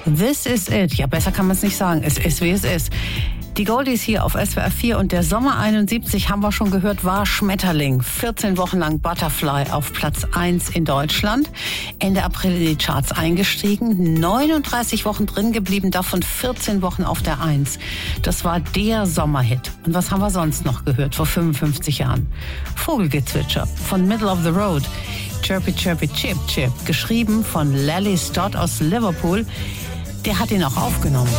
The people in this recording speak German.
This is it. Ja, besser kann man es nicht sagen. Es ist, wie es ist. Die Goldies hier auf SWR 4 und der Sommer 71, haben wir schon gehört, war Schmetterling. 14 Wochen lang Butterfly auf Platz 1 in Deutschland. Ende April in die Charts eingestiegen, 39 Wochen drin geblieben, davon 14 Wochen auf der 1. Das war der Sommerhit. Und was haben wir sonst noch gehört vor 55 Jahren? Vogelgezwitscher von Middle of the Road. Chirpy Chirpy Chip Chip, geschrieben von Lally Stott aus Liverpool. Der hat ihn auch aufgenommen.